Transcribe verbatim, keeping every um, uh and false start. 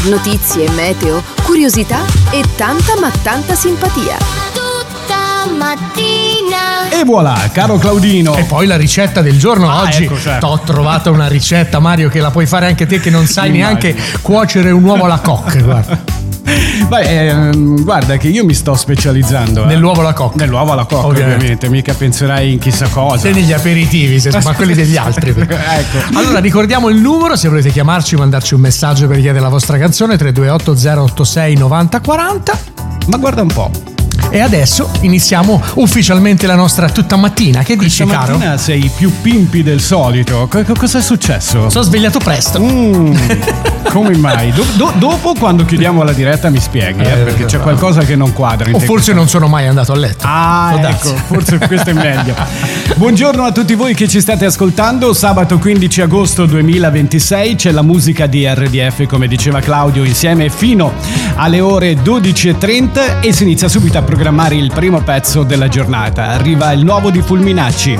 Notizie, meteo, curiosità e tanta ma tanta simpatia. Tutta mattina. E voilà, caro Claudino. E poi la ricetta del giorno. Ah, oggi ecco, certo. t'ho trovato una ricetta, Mario, che la puoi fare anche te che non sai Immagino. neanche cuocere un uovo alla coque, guarda. Beh, ehm, guarda che io mi sto specializzando eh. Nell'uovo alla coque. Nell'uovo alla cocca, Ovviamente. ovviamente. Mica penserai in chissà cosa. Sei negli aperitivi, se- ma quelli degli altri. Ecco. Allora ricordiamo il numero, se volete chiamarci, mandarci un messaggio per chiedere la vostra canzone, tre due otto zero otto sei novanta quaranta. Ma guarda un po'. E adesso iniziamo ufficialmente la nostra tutta mattina. Che dici, caro? Stamattina sei più pimpi del solito. Co- co- cosa è successo? Sono svegliato presto. Mm, come mai? Do- do- dopo, quando chiudiamo la diretta, mi spieghi, eh, Eh, perché c'è no. qualcosa che non quadra. in O te forse non sono mai andato a letto. Ah, Può ecco, darsi. forse questo è meglio. Buongiorno a tutti voi che ci state ascoltando. Sabato quindici agosto duemilaventisei c'è la musica di R D F, come diceva Claudio, insieme fino alle ore dodici e trenta e si inizia subito a programmare il primo pezzo della giornata. Arriva il nuovo di Fulminacci.